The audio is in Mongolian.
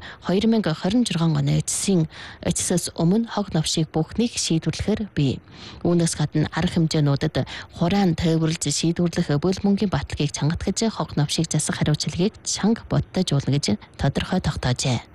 2026 оны эцсээс өмнө хог новшийг бүхнийг шийдвэрлэхээр бий. Үүнээс гадна арга хэмжээнүүдэд хураан тээвэрлж шийдвэрлэх бүлмөнгийн баталгааг чангатгаж хог новшийг засах хариуцлагыг чанга бодтойжуулна гэж тодорхой тогтоожээ.